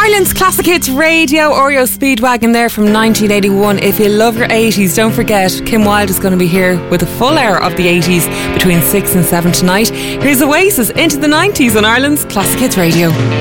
Ireland's Classic Hits Radio, Oreo Speedwagon there from 1981. If you love your 80s, don't forget Kim Wilde is going to be here with a full hour of the 80s between 6 and 7 tonight. Here's Oasis into the 90s on Ireland's Classic Hits Radio.